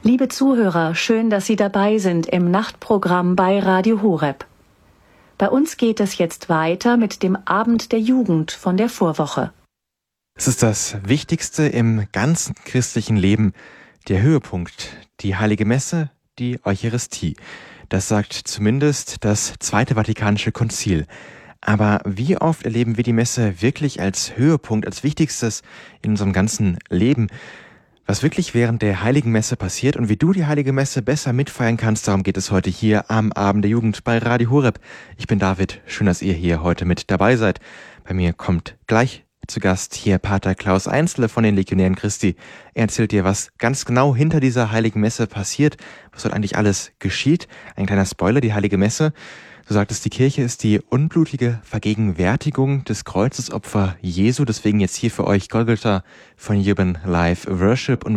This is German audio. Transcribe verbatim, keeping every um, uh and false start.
Liebe Zuhörer, schön, dass Sie dabei sind im Nachtprogramm bei Radio Horeb. Bei uns geht es jetzt weiter mit dem Abend der Jugend von der Vorwoche. Es ist das Wichtigste im ganzen christlichen Leben, der Höhepunkt, die Heilige Messe, die Eucharistie. Das sagt zumindest das Zweite Vatikanische Konzil. Aber wie oft erleben wir die Messe wirklich als Höhepunkt, als Wichtigstes in unserem ganzen Leben? Was wirklich während der Heiligen Messe passiert und wie du die Heilige Messe besser mitfeiern kannst, darum geht es heute hier am Abend der Jugend bei Radio Horeb. Ich bin David, schön, dass ihr hier heute mit dabei seid. Bei mir kommt gleich zu Gast hier Pater Klaus Einzle von den Legionären Christi. Er erzählt dir, was ganz genau hinter dieser Heiligen Messe passiert, was dort eigentlich alles geschieht. Ein kleiner Spoiler, die Heilige Messe. Du sagtest, die Kirche ist die unblutige Vergegenwärtigung des Kreuzesopfer Jesu. Deswegen jetzt hier für euch Golgotha von Urban Live Worship. Und